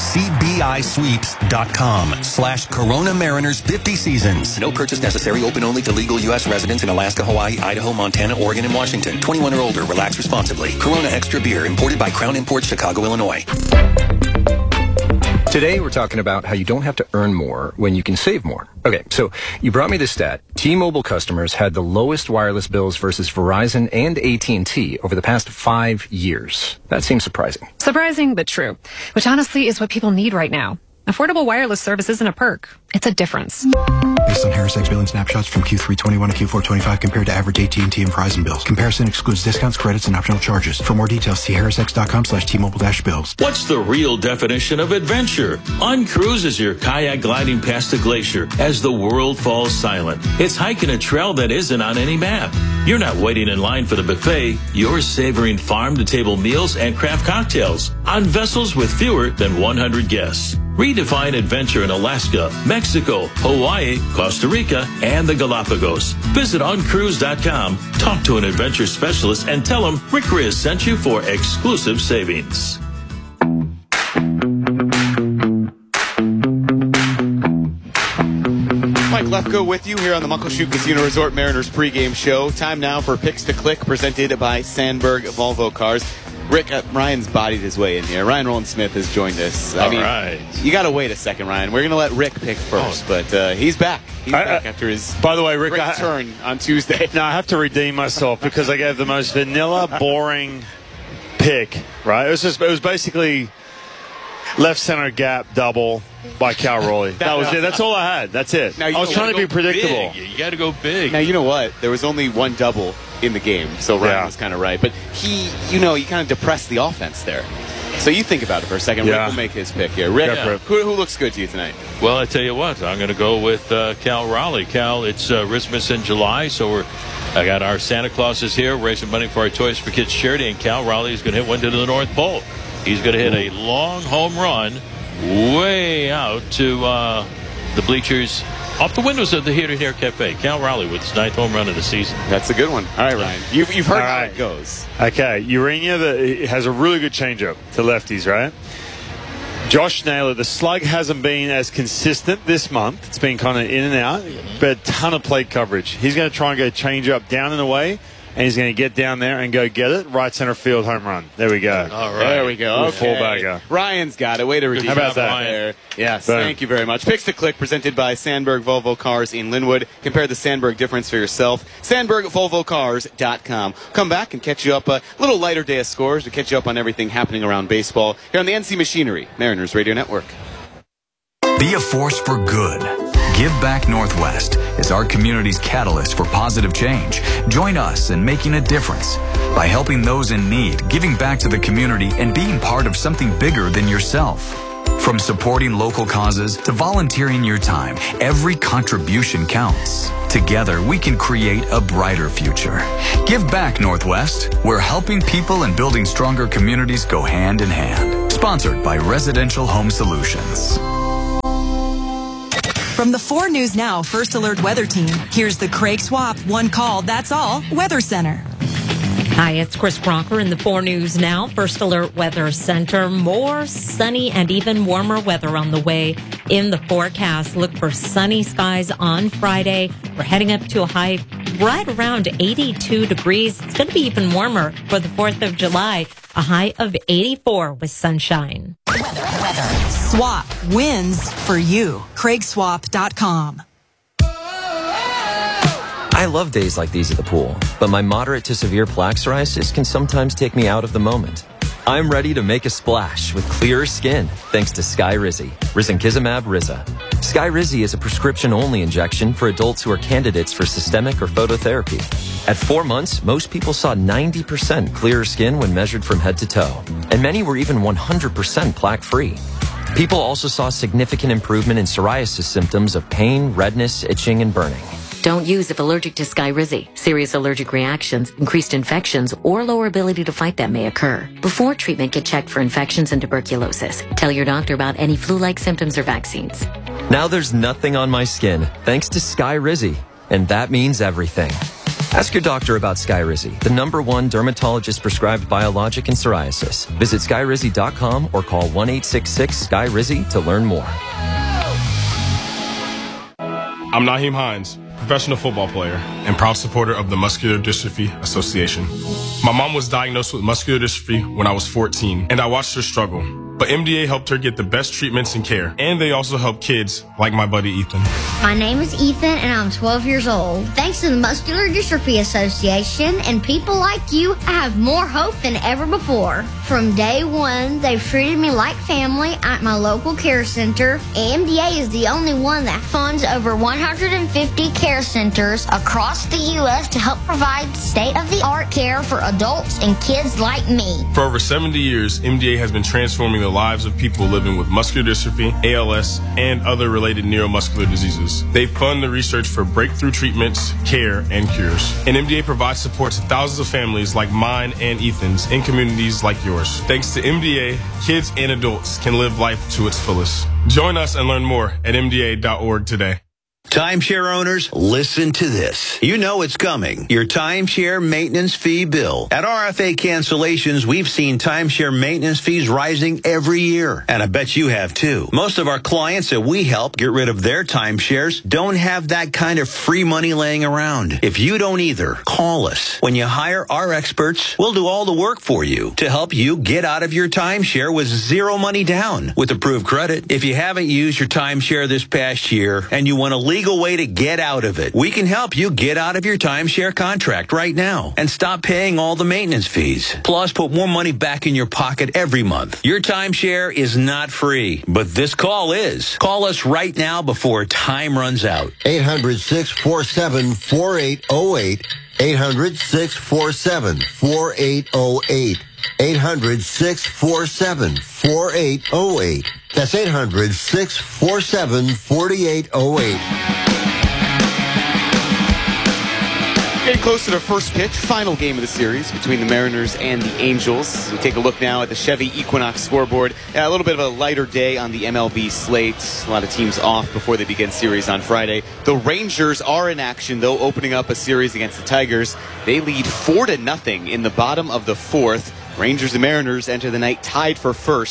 cbisweeps.com/Corona Mariners 50 seasons. No purchase necessary. Open only to legal U.S. residents in Alaska, Hawaii, Idaho, Montana, Oregon, and Washington. 21 or older. Relax responsibly. Corona Extra Beer, imported by Crown Imports, Chicago, Illinois. Today, we're talking about how you don't have to earn more when you can save more. Okay, so you brought me this stat. T-Mobile customers had the lowest wireless bills versus Verizon and AT&T over the past 5 years. That seems surprising. Surprising, but true. Which honestly is what people need right now. Affordable wireless service isn't a perk. It's a difference. Based on Harris X billing snapshots from Q3 21 to Q4 25 compared to average AT&T and Verizon bills. Comparison excludes discounts, credits, and optional charges. For more details, see harrisx.com/T-Mobile-bills. What's the real definition of adventure? Uncruise is your kayak gliding past a glacier as the world falls silent. It's hiking a trail that isn't on any map. You're not waiting in line for the buffet. You're savoring farm-to-table meals and craft cocktails on vessels with fewer than 100 guests. Redefine adventure in Alaska, Mexico, Hawaii, Costa Rica, and the Galapagos. Visit uncruise.com, talk to an adventure specialist, and tell them Rick Riz sent you for exclusive savings. Mike Lefko with you here on the Muckleshoot Casino Resort Mariners pregame show. Time now for Picks to Click, presented by Sandberg Volvo Cars. Rick, Ryan's bodied his way in here. Ryan Rowland-Smith has joined us. All right. You got to wait a second, Ryan. We're going to let Rick pick first, but he's back. He's back after his by the way, Rick, turn on Tuesday. Now, I have to redeem myself because I gave the most vanilla, boring pick, right? It was basically left center gap double by Cal Raleigh. That was it. That's all I had. That's it. Now, I was trying to be predictable. Big. You got to go big. Now, you know what? There was only one double in the game, so Ryan was kind of right. But he kind of depressed the offense there. So you think about it for a second. Yeah. Rick will make his pick here. Rick, who looks good to you tonight? Well, I tell you what, I'm going to go with Cal Raleigh. Cal, it's Christmas in July, so I got our Santa Clauses here raising money for our Toys for Kids charity, and Cal Raleigh is going to hit one to the North Pole. He's going to hit a long home run way out to the bleachers off the windows of the Here to Here Cafe. Cal Raleigh with his 9th home run of the season. That's a good one. All right, Ryan. You've heard how it goes. Okay, Urania has a really good changeup to lefties, right? Josh Naylor, the slug hasn't been as consistent this month. It's been kind of in and out, but a ton of plate coverage. He's going to try and go changeup down and away. and he's going to get down there and go get it. Right center field home run. There we go. All right. There we go. Okay. Full bagger. Ryan's got it. Way to redeem. How about that? There. Yes, Boom. Thank you very much. Picks to Click presented by Sandberg Volvo Cars in Linwood. Compare the Sandberg difference for yourself. SandbergVolvoCars.com. Come back and catch you up a little lighter day of scores to catch you up on everything happening around baseball here on the NC Machinery Mariners Radio Network. Be a force for good. Give Back Northwest is our community's catalyst for positive change. Join us in making a difference by helping those in need, giving back to the community, and being part of something bigger than yourself. From supporting local causes to volunteering your time, every contribution counts. Together, we can create a brighter future. Give Back Northwest, where helping people and building stronger communities go hand in hand. Sponsored by Residential Home Solutions. From the 4 News Now First Alert Weather Team, here's the Craig Swap One Call, That's All Weather Center. Hi, it's Chris Crocker in the 4 News Now First Alert Weather Center. More sunny and even warmer weather on the way in the forecast. Look for sunny skies on Friday. We're heading up to a high right around 82 degrees. It's going to be even warmer for the 4th of July. A high of 84 with sunshine. Weather. Swap wins for you. CraigSwap.com. I love days like these at the pool, but my moderate to severe plaque psoriasis can sometimes take me out of the moment. I'm ready to make a splash with clearer skin thanks to Skyrizi, Risankizumab Riza. Skyrizi is a prescription-only injection for adults who are candidates for systemic or phototherapy. At 4 months, most people saw 90% clearer skin when measured from head to toe, and many were even 100% plaque-free. People also saw significant improvement in psoriasis symptoms of pain, redness, itching, and burning. Don't use if allergic to Skyrizi. Serious allergic reactions, increased infections, or lower ability to fight them may occur. Before treatment, get checked for infections and tuberculosis. Tell your doctor about any flu-like symptoms or vaccines. Now there's nothing on my skin thanks to Skyrizi, and that means everything. Ask your doctor about Skyrizi, the #1 dermatologist-prescribed biologic in psoriasis. Visit Skyrizi.com or call 1-866-SKY-RIZI to learn more. I'm Naheem Hines, professional football player and proud supporter of the Muscular Dystrophy Association. My mom was diagnosed with muscular dystrophy when I was 14, and I watched her struggle. But MDA helped her get the best treatments and care, and they also help kids like my buddy Ethan. My name is Ethan, and I'm 12 years old. Thanks to the Muscular Dystrophy Association and people like you, I have more hope than ever before. From day one, they've treated me like family at my local care center. MDA is the only one that funds over 150 care centers across the U.S. to help provide state-of-the-art care for adults and kids like me. For over 70 years, MDA has been transforming the lives of people living with muscular dystrophy, ALS, and other related neuromuscular diseases. They fund the research for breakthrough treatments, care, and cures. And MDA provides support to thousands of families like mine and Ethan's in communities like yours. Thanks to MDA, kids and adults can live life to its fullest. Join us and learn more at MDA.org today. Timeshare owners, listen to this. You know it's coming. Your timeshare maintenance fee bill. At RFA Cancellations, we've seen timeshare maintenance fees rising every year. And I bet you have too. Most of our clients that we help get rid of their timeshares don't have that kind of free money laying around. If you don't either, call us. When you hire our experts, we'll do all the work for you to help you get out of your timeshare with zero money down with approved credit. If you haven't used your timeshare this past year and you want to legal way to get out of it, we can help you get out of your timeshare contract right now and stop paying all the maintenance fees. Plus, put more money back in your pocket every month. Your timeshare is not free, but this call is. Call us right now before time runs out. 800-647-4808. 800-647-4808. 800-647-4808. That's 800-647-4808. Getting close to the first pitch, final game of the series between the Mariners and the Angels. We take a look now at the Chevy Equinox scoreboard. A little bit of a lighter day on the MLB slate. A lot of teams off before they begin series on Friday. The Rangers are in action, though, opening up a series against the Tigers. They lead 4-0 in the bottom of the fourth. Rangers and Mariners enter the night tied for first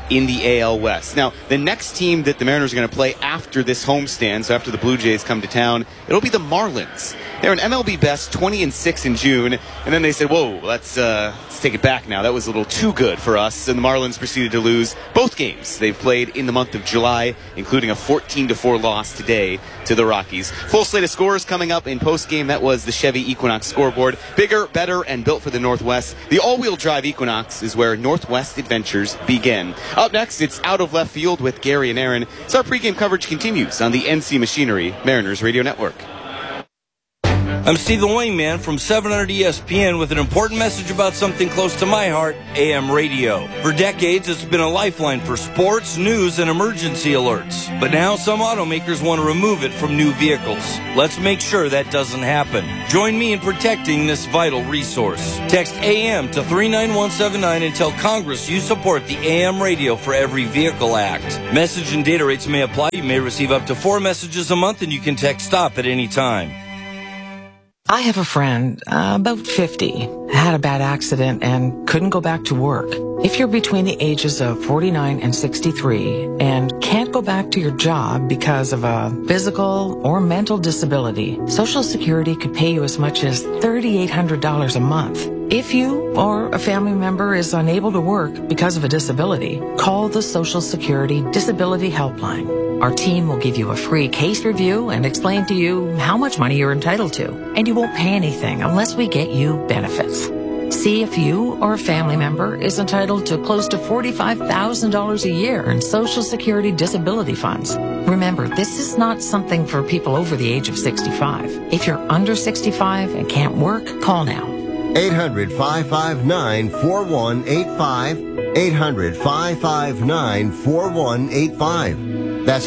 in the AL West. Now, the next team that the Mariners are going to play after this homestand, so after the Blue Jays come to town, it'll be the Marlins. They're an MLB best 20-6 in June, and then they said, whoa, let's take it back now. That was a little too good for us, and the Marlins proceeded to lose both games they've played in the month of July, including a 14-4 loss today to the Rockies. Full slate of scores coming up in postgame. That was the Chevy Equinox scoreboard. Bigger, better, and built for the Northwest. The all-wheel drive Equinox is where Northwest adventures begin. Up next, it's Out of Left Field with Gary and Aaron. So our pregame coverage continues on the NC Machinery Mariners Radio Network. I'm Steve the Wingman from 700 ESPN with an important message about something close to my heart, AM radio. For decades, it's been a lifeline for sports, news, and emergency alerts. But now some automakers want to remove it from new vehicles. Let's make sure that doesn't happen. Join me in protecting this vital resource. Text AM to 39179 and tell Congress you support the AM Radio for Every Vehicle Act. Message and data rates may apply. You may receive up to 4 messages a month, and you can text STOP at any time. I have a friend, about 50, had a bad accident and couldn't go back to work. If you're between the ages of 49 and 63 and can't go back to your job because of a physical or mental disability, Social Security could pay you as much as $3,800 a month. If you or a family member is unable to work because of a disability, call the Social Security Disability Helpline. Our team will give you a free case review and explain to you how much money you're entitled to. And you won't pay anything unless we get you benefits. See if you or a family member is entitled to close to $45,000 a year in Social Security disability funds. Remember, this is not something for people over the age of 65. If you're under 65 and can't work, call now. 800-559-4185. 800-559-4185. That's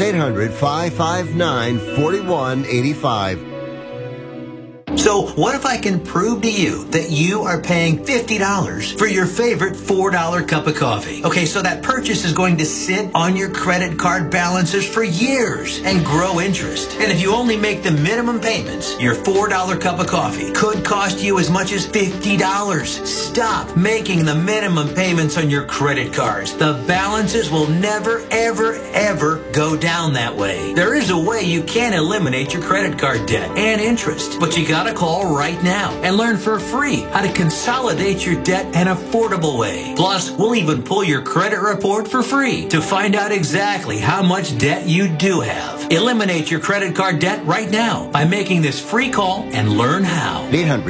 800-559-4185. So what if I can prove to you that you are paying $50 for your favorite $4 cup of coffee? Okay, so that purchase is going to sit on your credit card balances for years and grow interest. And if you only make the minimum payments, your $4 cup of coffee could cost you as much as $50. Stop making the minimum payments on your credit cards. The balances will never, ever, ever go down that way. There is a way you can eliminate your credit card debt and interest, but you gotta call right now and learn for free how to consolidate your debt an affordable way. Plus, we'll even pull your credit report for free to find out exactly how much debt you do have. Eliminate your credit card debt right now by making this free call and learn how.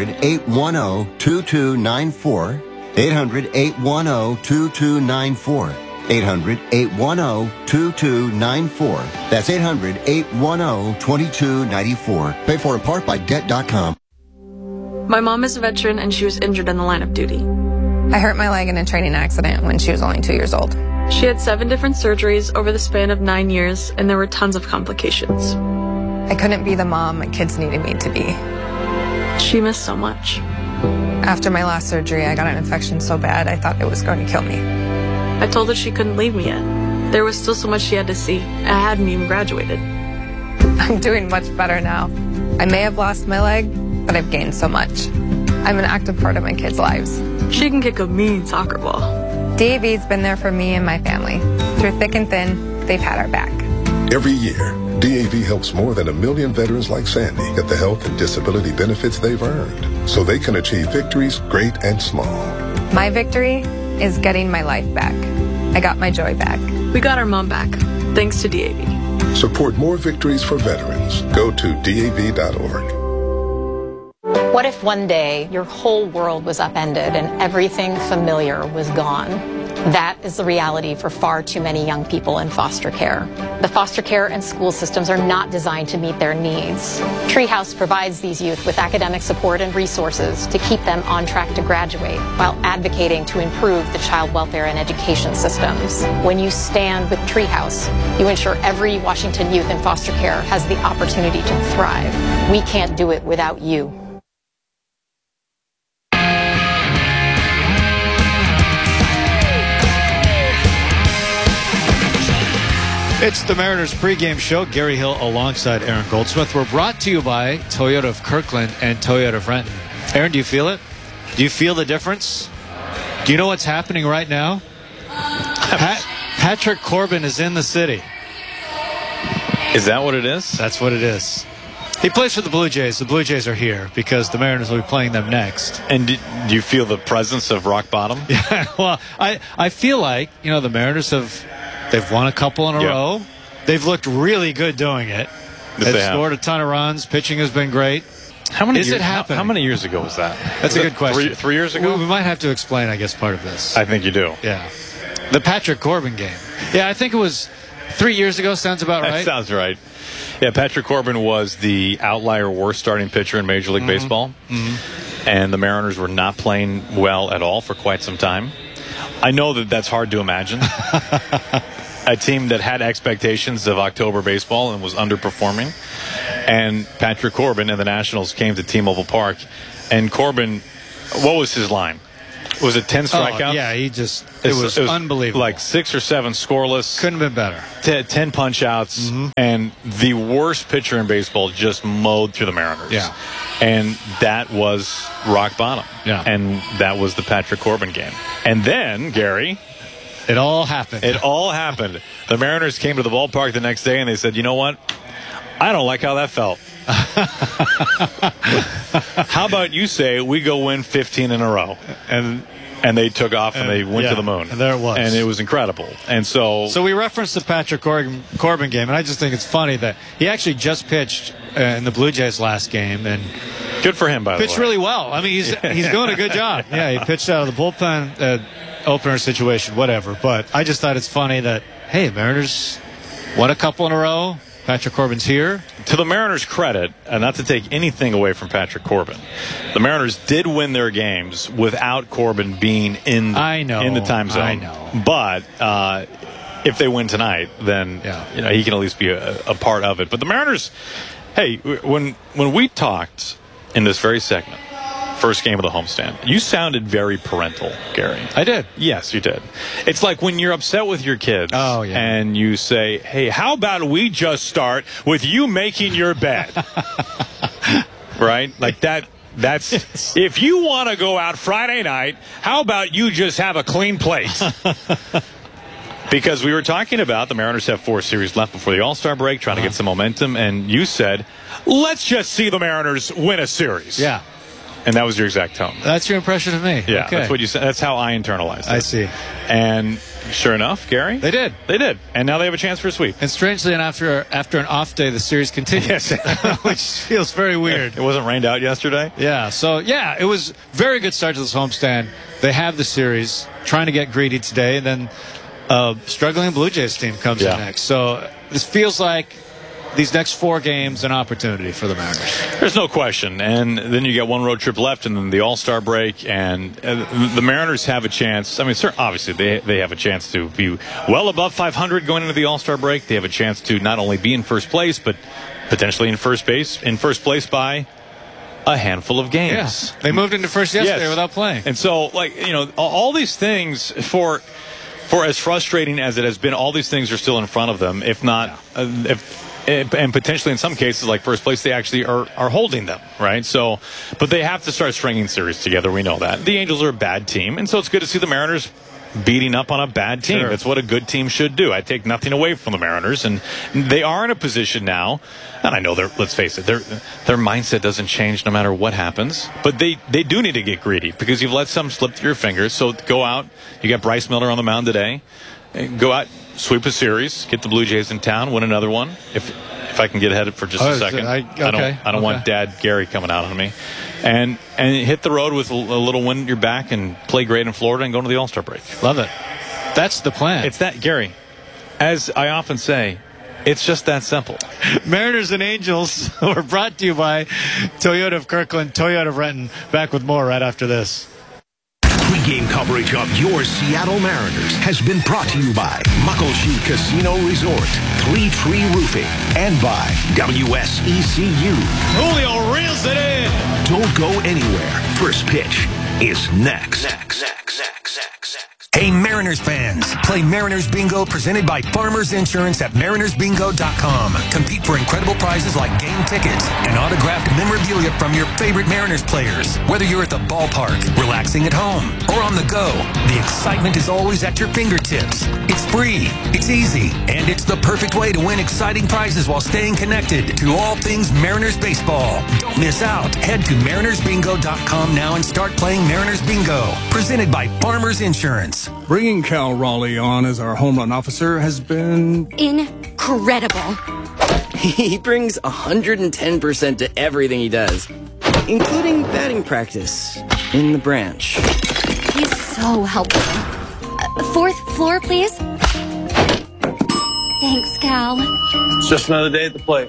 800-810-2294. 800-810-2294. 800-810-2294. That's 800-810-2294. Paid for in part by Debt.com. My mom is a veteran and she was injured in the line of duty. I hurt my leg in a training accident when she was only 2 years old. She had 7 different surgeries over the span of 9 years, and there were tons of complications. I couldn't be the mom my kids needed me to be. She missed so much. After my last surgery, I got an infection so bad I thought it was going to kill me. I told her she couldn't leave me yet. There was still so much she had to see. I hadn't even graduated. I'm doing much better now. I may have lost my leg, but I've gained so much. I'm an active part of my kids' lives. She can kick a mean soccer ball. DAV's been there for me and my family. Through thick and thin, they've had our back. Every year, DAV helps more than 1 million veterans like Sandy get the health and disability benefits they've earned so they can achieve victories great and small. My victory is getting my life back. I got my joy back. We got our mom back, thanks to DAV. Support more victories for veterans. Go to DAV.org. What if one day your whole world was upended and everything familiar was gone? That is the reality for far too many young people in foster care. The foster care and school systems are not designed to meet their needs. Treehouse provides these youth with academic support and resources to keep them on track to graduate while advocating to improve the child welfare and education systems. When you stand with Treehouse, you ensure every Washington youth in foster care has the opportunity to thrive. We can't do it without you. It's the Mariners pregame show. Gary Hill alongside Aaron Goldsmith. We're brought to you by Toyota of Kirkland and Toyota of Renton. Aaron, do you feel it? Do you feel the difference? Do you know what's happening right now? Patrick Corbin is in the city. Is that what it is? That's what it is. He plays for the Blue Jays. The Blue Jays are here because the Mariners will be playing them next. And do you feel the presence of rock bottom? Yeah, well, I feel like, the Mariners they've won a couple in a row. They've looked really good doing it. They've scored a ton of runs. Pitching has been great. How many is years, it happening? How many years ago was that? That's a good question. 3 years ago? We might have to explain, I guess, part of this. I think you do. Yeah. The Patrick Corbin game. Yeah, I think it was 3 years ago. Sounds about right. That sounds right. Yeah, Patrick Corbin was the outlier worst starting pitcher in Major League Baseball. Mm-hmm. And the Mariners were not playing well at all for quite some time. I know that's hard to imagine. A team that had expectations of October baseball and was underperforming. And Patrick Corbin and the Nationals came to T-Mobile Park. And Corbin, what was his line? Was it 10 strikeouts? Oh, yeah, it was unbelievable. Like 6 or 7 scoreless. Couldn't have been better. 10 punch-outs. Mm-hmm. And the worst pitcher in baseball just mowed through the Mariners. Yeah. And that was rock bottom. Yeah. And that was the Patrick Corbin game. And then, Gary... It all happened. It all happened. The Mariners came to the ballpark the next day and they said, you know what? I don't like how that felt. How about you say we go win 15 in a row? And they took off and they went to the moon. And there it was. And it was incredible. And so we referenced the Patrick Corbin game, and I just think it's funny that he actually just pitched in the Blue Jays last game. And good for him, by the way. Pitched really well. I mean, he's doing a good job. Yeah, he pitched out of the bullpen, opener situation, whatever. But I just thought it's funny that, hey, Mariners won a couple in a row. Patrick Corbin's here. To the Mariners' credit, and not to take anything away from Patrick Corbin, the Mariners did win their games without Corbin being in the time zone. I know. But if they win tonight, then he can at least be a part of it. But the Mariners, hey, when we talked in this very segment, first game of the homestand, you sounded very parental, Gary. I did. Yes, you did. It's like when you're upset with your kids and you say, hey, how about we just start with you making your bed? Right? Like that's if you want to go out Friday night, how about you just have a clean plate? Because we were talking about the Mariners have 4 series left before the All-Star break, trying to get some momentum, and you said, let's just see the Mariners win a series. Yeah. And that was your exact tone. That's your impression of me. Yeah, okay. That's what you said. That's how I internalized it. I see. And sure enough, Gary, they did. And now they have a chance for a sweep. And strangely enough, after an off day, the series continues, which feels very weird. It wasn't rained out yesterday. Yeah. So it was a very good start to this homestand. They have the series, trying to get greedy today, and then struggling Blue Jays team comes in next. So this feels like these next 4 games, an opportunity for the Mariners. There's no question. And then you get one road trip left and then the All-Star break. And the Mariners have a chance. I mean, obviously, they have a chance to be well above 500 going into the All-Star break. They have a chance to not only be in first place, but potentially in first place by a handful of games. Yeah. They moved into first yesterday without playing. And so, all these things for as frustrating as it has been, all these things are still in front of them, if not, and potentially in some cases, like first place, they actually are holding them, right? So, but they have to start stringing series together. We know that. The Angels are a bad team, and so it's good to see the Mariners beating up on a bad team. Sure. That's what a good team should do. I take nothing away from the Mariners, and they are in a position now, and I know let's face it, their mindset doesn't change no matter what happens, but they do need to get greedy because you've let some slip through your fingers. So go out. You got Bryce Miller on the mound today. Go out, sweep a series, get the Blue Jays in town, win another one. If I can get ahead for just a second, I don't want Dad Gary coming out on me, and hit the road with a little wind at your back and play great in Florida and go to the All-Star break. Love it. That's the plan. It's that, Gary. As I often say, it's just that simple. Mariners and Angels were brought to you by Toyota of Kirkland, Toyota of Renton. Back with more right after this. Pre-game coverage of your Seattle Mariners has been brought to you by Muckleshoot Casino Resort, Three Tree Roofing, and by WSECU. Julio reels it in. Don't go anywhere. First pitch is next. Hey, Mariners fans, play Mariners Bingo presented by Farmers Insurance at marinersbingo.com. Compete for incredible prizes like game tickets and autographed memorabilia from your favorite Mariners players. Whether you're at the ballpark, relaxing at home, or on the go, the excitement is always at your fingertips. It's free, it's easy, and it's the perfect way to win exciting prizes while staying connected to all things Mariners baseball. Don't miss out. Head to marinersbingo.com now and start playing Mariners Bingo, presented by Farmers Insurance. Bringing Cal Raleigh on as our home run officer has been incredible. He brings 110% to everything he does, including batting practice in the branch. He's so helpful. 4th floor, please. Thanks, Cal. It's just another day at the plate.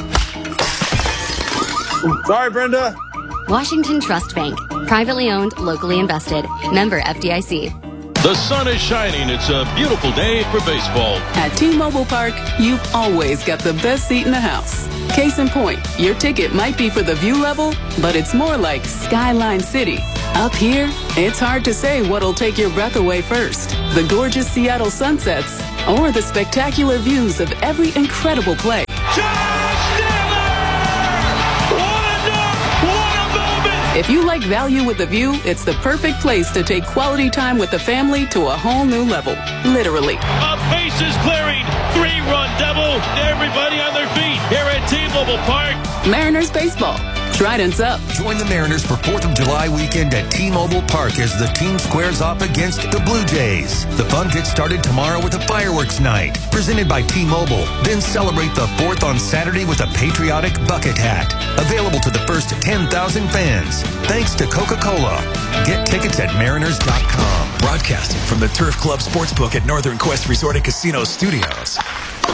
Sorry, Brenda. Washington Trust Bank. Privately owned, locally invested. Member FDIC. The sun is shining. It's a beautiful day for baseball. At T-Mobile Park, you've always got the best seat in the house. Case in point, your ticket might be for the view level, but it's more like Skyline City. Up here, it's hard to say what'll take your breath away first. The gorgeous Seattle sunsets or the spectacular views of every incredible play. If you like value with a view, it's the perfect place to take quality time with the family to a whole new level. Literally. A bases clearing, 3-run double. Everybody on their feet here at T-Mobile Park. Mariners baseball. Trident's up. Join the Mariners for 4th of July weekend at T-Mobile Park as the team squares off against the Blue Jays. The fun gets started tomorrow with a fireworks night, presented by T-Mobile. Then celebrate the 4th on Saturday with a patriotic bucket hat. Available to the first 10,000 fans. Thanks to Coca-Cola. Get tickets at mariners.com. Broadcasting from the Turf Club Sportsbook at Northern Quest Resort and Casino Studios.